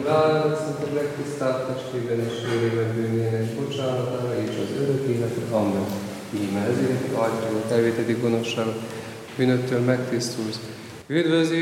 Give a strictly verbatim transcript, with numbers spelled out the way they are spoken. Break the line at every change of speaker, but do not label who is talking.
áldott szent a legtisztább testében és vérében bűnének bocsánatára és az örök életre. Amen. Íme ezért ajtó, elvételi gonoszságot, bűnöttől megtisztulsz. Üdvözli